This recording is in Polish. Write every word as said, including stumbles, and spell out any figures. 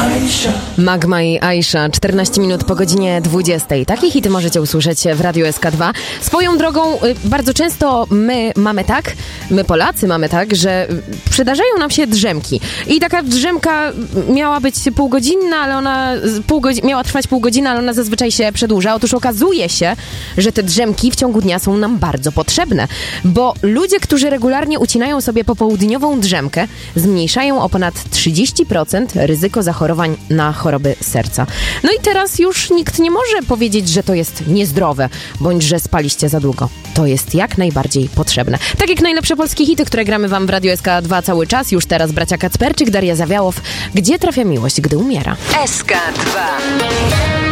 Magma i Aisha, czternaście minut po godzinie dwudziestej. Takie hity możecie usłyszeć w Radiu S K dwa. Swoją drogą, bardzo często my mamy tak, my Polacy mamy tak, że przydarzają nam się drzemki. I taka drzemka miała być półgodzinna, ale ona pół godzi- miała trwać pół godziny, ale ona zazwyczaj się przedłuża. Otóż okazuje się, że te drzemki w ciągu dnia są nam bardzo potrzebne, bo ludzie, którzy regularnie ucinają sobie popołudniową drzemkę, zmniejszają o ponad trzydzieści procent ryzyko zachorowań na choroby serca. No i teraz już nikt nie może powiedzieć, że to jest niezdrowe, bądź że spaliście za długo. To jest jak najbardziej potrzebne. Tak jak najlepsze polskie hity, które gramy wam w Radiu S K dwa cały czas. Już teraz bracia Kacperczyk, Daria Zawiałow. Gdzie trafia miłość, gdy umiera? S K dwa.